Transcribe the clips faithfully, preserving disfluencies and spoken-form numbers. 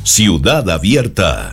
Ciudad Abierta.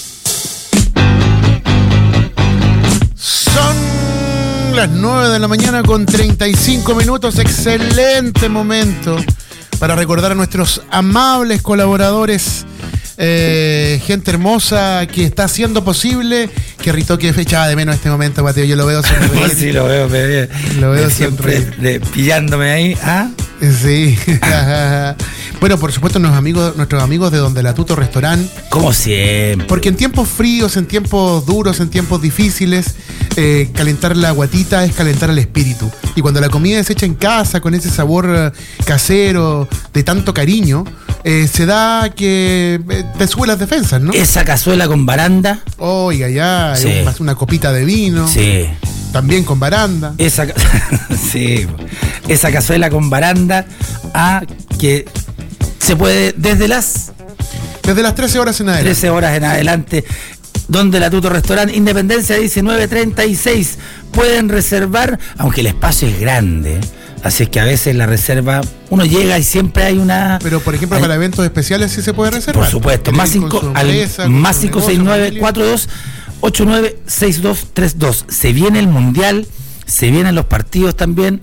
Son las nueve de la mañana con treinta y cinco minutos. Excelente momento para recordar a nuestros amables colaboradores, eh, gente hermosa que está haciendo posible que Ritoque echaba de menos este momento, Mateo. Yo lo veo sonreír. Sí, lo veo, me veo. Lo veo siempre de, pillándome ahí. ¿Ah? Sí. Bueno, por supuesto, nuestros amigos, nuestros amigos de Donde la Tuto Restaurant. Como siempre. Porque en tiempos fríos, en tiempos duros, en tiempos difíciles, eh, calentar la guatita es calentar el espíritu. Y cuando la comida es hecha en casa, con ese sabor casero, de tanto cariño, eh, se da que eh, te sube las defensas, ¿no? Esa cazuela con baranda. Oiga, ya, Sí. un- una copita de vino. Sí. También con baranda. Esa, ca- sí. Esa cazuela con baranda. A que se puede desde las Desde las trece horas en adelante. trece horas en adelante. Donde la Tuto Restaurant, Independencia diecinueve treinta y seis. Pueden reservar, aunque el espacio es grande. Así es que a veces la reserva, uno llega y siempre hay una. Pero, por ejemplo, hay- para eventos especiales sí se puede reservar. Por supuesto, más Quiere ir con cinco, su al- empresa, con más su cinco negocio, seis nueve familia. cuatro dos ocho nueve seis dos tres dos. Se viene el Mundial, se vienen los partidos también,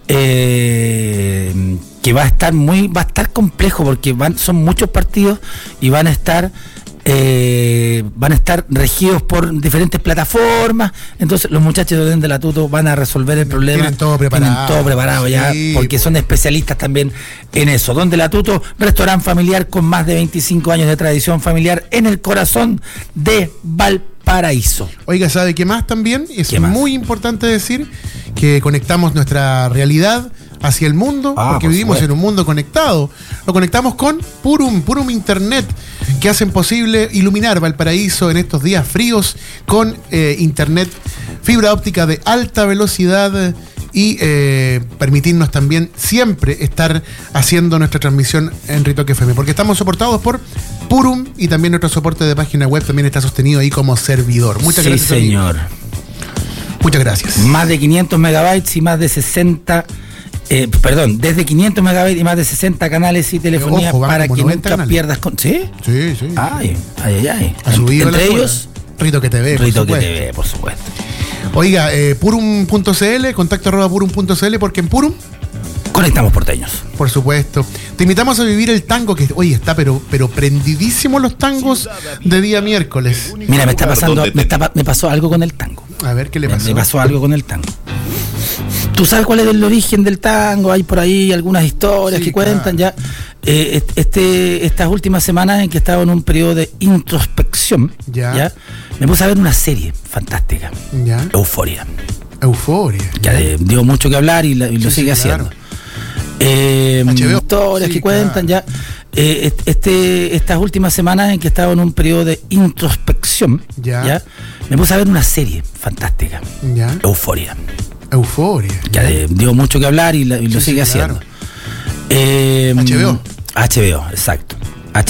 eh, que va a estar muy, va a estar complejo porque van, son muchos partidos y van a estar eh, van a estar regidos por diferentes plataformas. Entonces los muchachos de la Tuto van a resolver el problema. Tienen todo preparado. Tienen todo preparado ya, Sí, porque pues. son especialistas también en eso. Donde la Tuto, restaurante familiar con más de veinticinco años de tradición familiar en el corazón de Valparaíso. Oiga, ¿sabe qué más también? Es ¿Qué más? muy importante decir que conectamos nuestra realidad hacia el mundo, Ah, porque por vivimos supuesto. en un mundo conectado. Lo conectamos con Purum, Purum Internet, que hacen posible iluminar Valparaíso en estos días fríos con eh, internet, fibra óptica de alta velocidad y eh, permitirnos también siempre estar haciendo nuestra transmisión en Ritoque F M, porque estamos soportados por Purum y también nuestro soporte de página web también está sostenido ahí como servidor. Muchas Sí, gracias, amigo. señor. Muchas gracias. Más de quinientos megabytes y más de sesenta, eh, perdón, desde quinientos megabytes y más de sesenta canales y telefonía Ojo, van para como que noventa nunca canales. pierdas con. ¿Sí? Sí, sí. Ay, ay, ay, ay. Ha subido Entre la ellos, cuota. Ritoque T V, por Rito que supuesto. te ve, por supuesto. Oiga, eh, purum punto c l, contacto arroba purum punto c l, porque en Purum, Conectamos porteños. por supuesto, te invitamos a vivir el tango que hoy está, pero, pero prendidísimo los tangos de día miércoles. Mira, me está pasando, donde te- me, está pa- me pasó algo con el tango. A ver qué le Me, pasó. me pasó algo con el tango. ¿Tú sabes cuál es el origen del tango? Hay por ahí algunas historias Sí, que cuentan claro. ya. Eh, est- este, estas últimas semanas en que estaba en un periodo de introspección, Ya. me puse a ver una serie fantástica, Ya. Euforia. Euforia. Que eh, dio mucho que hablar y, la- y lo Sí, sigue sí, claro. haciendo. Eh, H B O. historias Sí, que cuentan claro. ya. Eh, est- este, estas últimas semanas en que estaba en un periodo de introspección, Ya. me puse a ver una serie fantástica, Ya. Euforia. Euforia. Que eh, dio mucho que hablar y, la- y lo Sí, sigue sí, claro. haciendo. Eh, H B O. H B O, exacto.